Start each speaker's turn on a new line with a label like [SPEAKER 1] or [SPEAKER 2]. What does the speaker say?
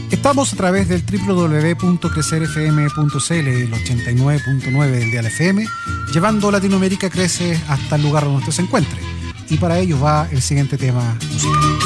[SPEAKER 1] Estamos a través del www.crecerfm.cl, el 89.9 del dial FM, llevando Latinoamérica Crece hasta el lugar donde usted se encuentre. Y para ello va el siguiente tema musical.